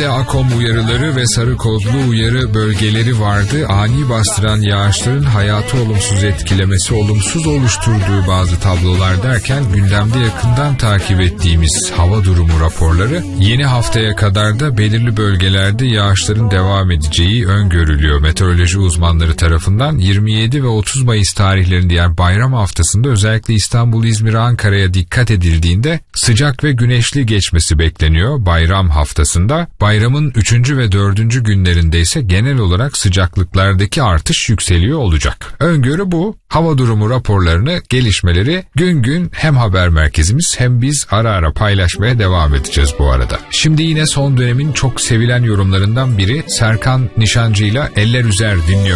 Bölgede AKOM uyarıları ve sarı kodlu uyarı bölgeleri vardı. Ani bastıran yağışların hayatı olumsuz etkilemesi, olumsuz oluşturduğu bazı tablolar derken gündemde yakından takip ettiğimiz hava durumu raporları yeni haftaya kadar da belirli bölgelerde yağışların devam edeceği öngörülüyor. Meteoroloji uzmanları tarafından 27 ve 30 Mayıs tarihlerinde, yani bayram haftasında özellikle İstanbul, İzmir, Ankara'ya dikkat edildiğinde sıcak ve güneşli geçmesi bekleniyor bayram haftasında. Bayramın 3. ve 4. günlerinde ise genel olarak sıcaklıklardaki artış yükseliyor olacak. Öngörü bu. Hava durumu raporlarını, gelişmeleri gün gün hem haber merkezimiz hem biz ara ara paylaşmaya devam edeceğiz bu arada. Şimdi yine son dönemin çok sevilen yorumlarından biri Serkan Nişancı'yla Eller Üzer dinliyoruz.